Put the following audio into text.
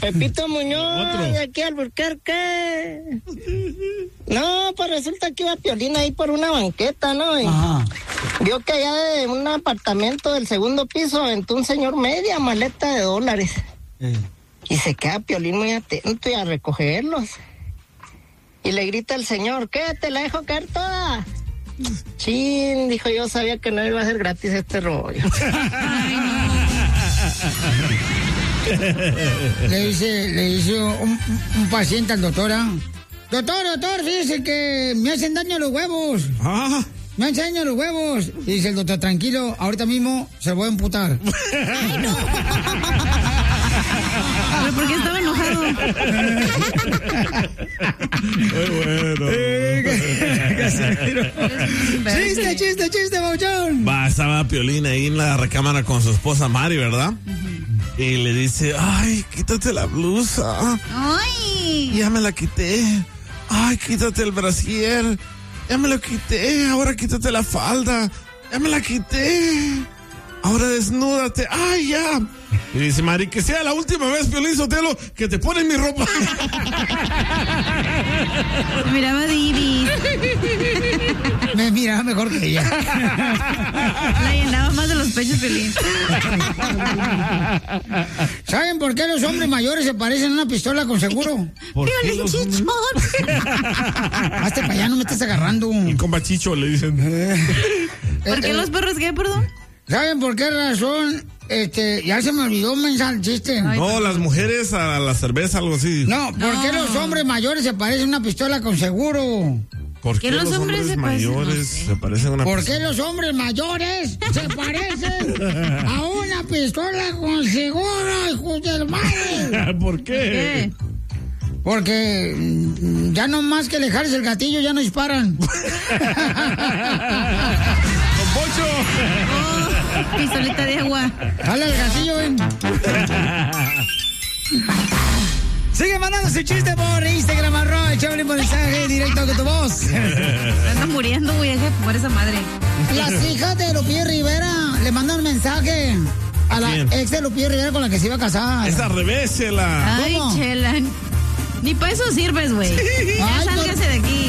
Pepito Muñoz, de aquí al Albuquerque. No, pues resulta que iba Piolín ahí por una banqueta, ¿no? Y vio que allá de un apartamento del segundo piso aventó un señor media maleta de $. Y se queda Piolín muy atento y a recogerlos. Y le grita el señor, ¿qué? ¿Te la dejo caer toda? Chin, dijo, yo sabía que no iba a ser gratis este rollo. Le dice un paciente al doctor, Doctor, fíjese que me hacen daño los huevos. Me hacen daño los huevos. Y dice el doctor, tranquilo, ahorita mismo se voy a emputar. ¡Ay, no! ¿Pero por qué estaba enojado? Muy bueno. Chiste, Bauchón. Estaba Piolín ahí en la recámara con su esposa Mari, ¿verdad? Y le dice, ay, quítate la blusa. ¡Ay! Ya me la quité. Ay, quítate el brasier. Ya me lo quité. Ahora quítate la falda. Ya me la quité. Ahora desnúdate. ¡Ay, ya! Y dice Mari, que sea la última vez, Piolín Sotelo, que te ponen mi ropa. Me miraba Divis. Me miraba mejor que ella. La llenaba más de los pechos, Piolín. ¿Saben por qué los hombres mayores se parecen a una pistola con seguro? Piolín Chichón. Hazte para allá, no me estés agarrando. Y con bachicho le dicen. ¿Por qué los perros qué, perdón? ¿Saben por qué razón? Ya se me olvidó el chiste. No, las mujeres a la cerveza, algo así. No, ¿por qué los hombres mayores se parecen a una pistola con seguro? ¿Por qué los hombres mayores se parecen a una pistola? ¿Por qué los hombres mayores se parecen a una pistola con seguro, hijos de madre? ¿Por qué? Porque ya no más que dejarse el gatillo, ya no disparan. ¡Don Poncho! Pistolita de agua. Jala el gatillo, ven. Sigue mandando su chiste por Instagram, ¡Échale un mensaje directo con tu voz! Anda muriendo, güey, por esa madre. Las hijas de Lupillo Rivera le mandan un mensaje a la ex de Lupillo Rivera con la que se iba a casar. Es al revés, Chela. Ay, Chela. Ni para eso sirves, güey. Ya sálgase de aquí.